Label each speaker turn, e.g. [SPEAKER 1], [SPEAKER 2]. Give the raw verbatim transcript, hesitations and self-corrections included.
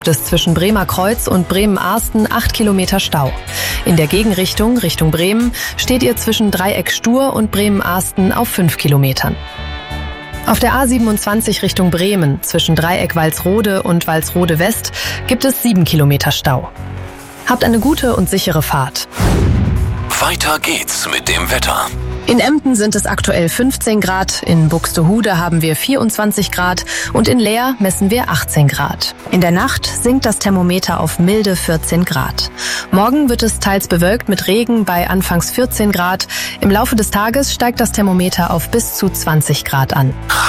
[SPEAKER 1] Es zwischen Bremer Kreuz und Bremen-Arsten acht Kilometer Stau. In der Gegenrichtung, Richtung Bremen, steht ihr zwischen Dreieck Stur und Bremen-Arsten auf fünf Kilometern. Auf der A siebenundzwanzig Richtung Bremen, zwischen Dreieck Walsrode und Walsrode West, gibt es sieben Kilometer Stau. Habt eine gute und sichere Fahrt.
[SPEAKER 2] Weiter geht's mit dem Wetter.
[SPEAKER 1] In Emden sind es aktuell fünfzehn Grad, in Buxtehude haben wir vierundzwanzig Grad und in Leer messen wir achtzehn Grad. In der Nacht sinkt das Thermometer auf milde vierzehn Grad. Morgen wird es teils bewölkt mit Regen bei anfangs vierzehn Grad. Im Laufe des Tages steigt das Thermometer auf bis zu zwanzig Grad an.